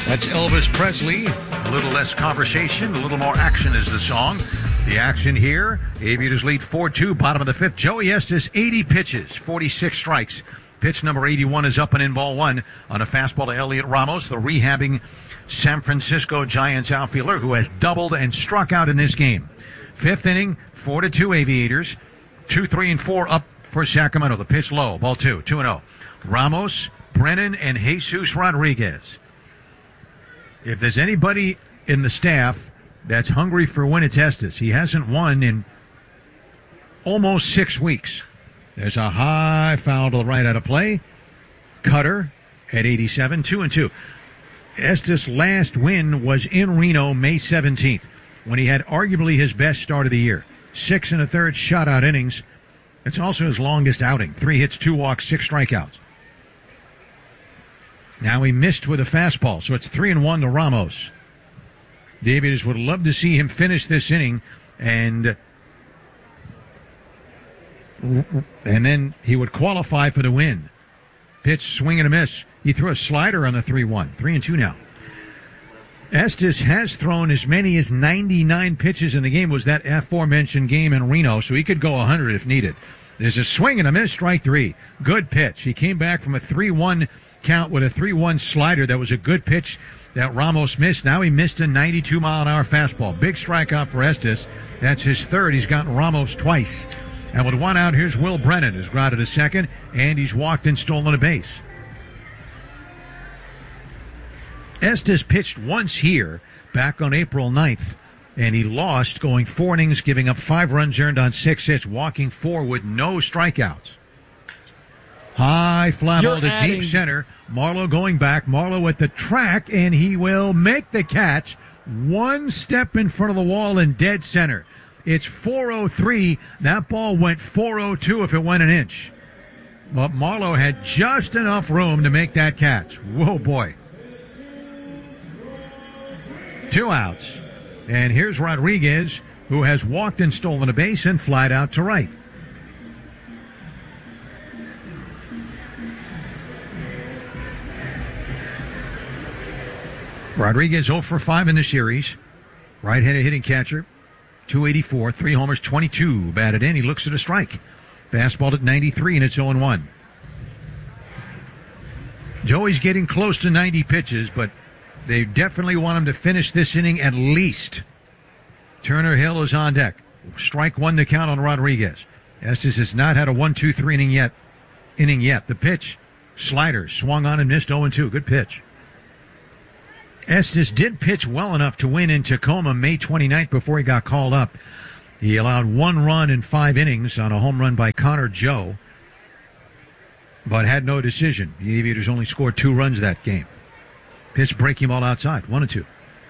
That's Elvis Presley. A little less conversation, a little more action is the song. The action here, Aviators lead 4-2, bottom of the fifth. Joey Estes, 80 pitches, 46 strikes. Pitch number 81 is up and in, ball one on a fastball to Elliot Ramos, the rehabbing San Francisco Giants outfielder who has doubled and struck out in this game. Fifth inning, 4-2 Aviators. 2, 3, and 4 up for Sacramento. The pitch low, ball 2-0. Ramos, Brennan, and Jesus Rodriguez. If there's anybody in the staff that's hungry for a win, it's Estes. He hasn't won in almost 6 weeks. There's a high foul to the right out of play. Cutter at 87, 2-2. Estes' last win was in Reno May 17th when he had arguably his best start of the year. 6 1/3 shutout innings. It's also his longest outing. 3 hits, 2 walks, 6 strikeouts. Now he missed with a fastball, so it's 3-1 to Ramos. The Aviators would love to see him finish this inning, and then he would qualify for the win. Pitch, swing and a miss. He threw a slider on the 3-1. 3-2 now. Estes has thrown as many as 99 pitches in the game. It was that aforementioned game in Reno, so he could go 100 if needed. There's a swing and a miss, strike 3. Good pitch. He came back from a 3-1 count with a 3-1 slider. That was a good pitch that Ramos missed. Now he missed a 92-mile-an-hour fastball. Big strikeout for Estes. That's his third. He's gotten Ramos twice. And with 1 out, here's Will Brennan, who's grounded a second, and he's walked and stolen a base. Estes pitched once here back on April 9th, and he lost, going 4 innings, giving up 5 runs earned on 6 hits, walking 4 with no strikeouts. High fly ball to deep center. Marlowe going back. Marlowe at the track, and he will make the catch. 1 step in front of the wall in dead center. It's 403. That ball went 402 if it went an inch. But Marlowe had just enough room to make that catch. Whoa, boy. 2 outs. And here's Rodriguez, who has walked and stolen a base and flied out to right. Rodriguez 0 for 5 in the series. Right-handed hitting catcher. 284, 3 homers, 22 batted in. He looks at a strike. Fastball at 93, and it's 0-1. Joey's getting close to 90 pitches, but they definitely want him to finish this inning at least. Turner Hill is on deck. Strike 1 the count on Rodriguez. Estes has not had a 1-2-3 inning yet. The pitch, slider, swung on and missed 0-2. Good pitch. Estes did pitch well enough to win in Tacoma May 29th before he got called up. He allowed 1 run in 5 innings on a home run by Connor Joe, but had no decision. The Aviators only scored 2 runs that game. Pitch breaking ball outside, 1-2.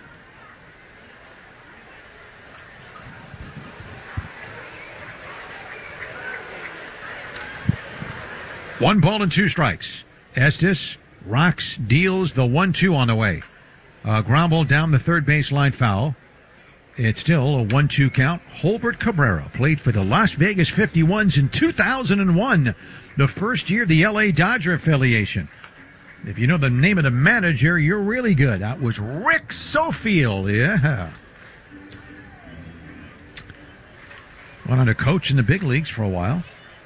One ball and 2 strikes. Estes rocks, deals the 1-2 on the way. Ground ball down the third baseline, foul. It's still a 1-2 count. Holbert Cabrera played for the Las Vegas 51s in 2001, the first year of the LA Dodger affiliation. If you know the name of the manager, you're really good. That was Rick Sofield. Yeah. Went on to coach in the big leagues for a while.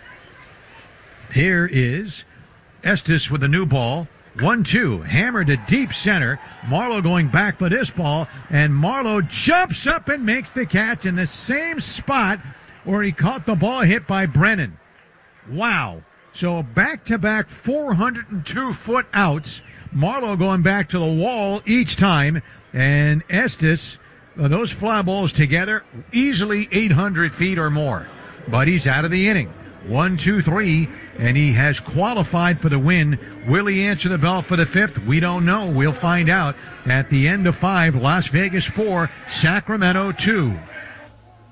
Here is Estes with a new ball. 1-2, hammered to deep center. Marlowe going back for this ball, and Marlowe jumps up and makes the catch in the same spot where he caught the ball hit by Brennan. Wow. So back-to-back 402-foot outs. Marlowe going back to the wall each time, and Estes, those fly balls together, easily 800 feet or more. But he's out of the inning. 1, 2, 3, and he has qualified for the win. Will he answer the bell for the 5th? We don't know. We'll find out at the end of 5. Las Vegas 4, Sacramento 2.